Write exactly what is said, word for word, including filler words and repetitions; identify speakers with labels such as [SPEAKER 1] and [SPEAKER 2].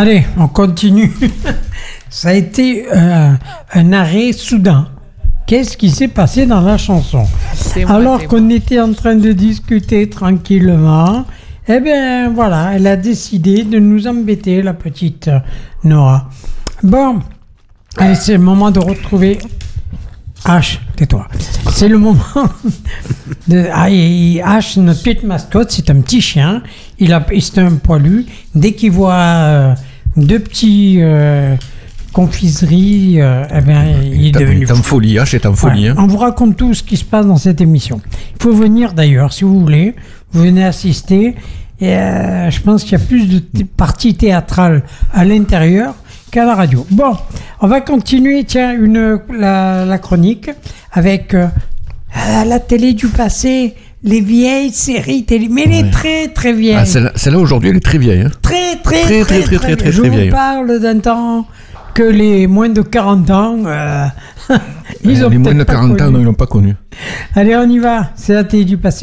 [SPEAKER 1] Allez, on continue. Ça a été euh, un arrêt soudain. Qu'est-ce qui s'est passé dans la chanson? C'est Alors moi, qu'on moi. était en train de discuter tranquillement, eh bien voilà, elle a décidé de nous embêter, la petite Nora. Bon, allez, c'est le moment de retrouver... H, tais-toi. C'est le moment de... Ah, et H, notre petite mascotte, c'est un petit chien. Il a, c'est un poilu. Dès qu'il voit euh, deux petits euh, confiseries, euh, eh bien, il est devenu...
[SPEAKER 2] Il est en folie, H est en folie.
[SPEAKER 1] Ouais.
[SPEAKER 2] Hein.
[SPEAKER 1] On vous raconte tout ce qui se passe dans cette émission. Il faut venir d'ailleurs, si vous voulez. Vous venez assister. Et euh, je pense qu'il y a plus de t- parties théâtrales à l'intérieur qu'à la radio. Bon, on va continuer, tiens, une, la, la chronique avec euh, la télé du passé, les vieilles séries télé, mais les ouais. très très vieilles.
[SPEAKER 2] Ah, celle-là, celle-là aujourd'hui, elle est très vieille. Hein.
[SPEAKER 1] Très, très, très, très, très, très, très, très,
[SPEAKER 2] très, très vieille.
[SPEAKER 1] Je vous parle d'un temps que les moins de quarante ans, euh, ils ont
[SPEAKER 2] les moins de
[SPEAKER 1] pas
[SPEAKER 2] quarante
[SPEAKER 1] connu.
[SPEAKER 2] ans, non, ils l'ont pas connu.
[SPEAKER 1] Allez, on y va, c'est la télé du passé.